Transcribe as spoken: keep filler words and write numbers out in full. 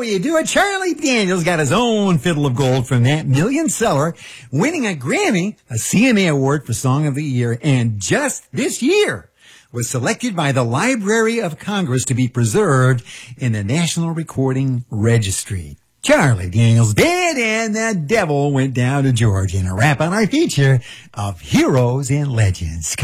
you do it? Charlie Daniels got his own fiddle of gold from that million seller, winning a Grammy, a C M A award for Song of the Year, and just this year was selected by the Library of Congress to be preserved in the National Recording Registry. Charlie Daniels did, and the devil went down to Georgia in a wrap on our feature of Heroes and Legends.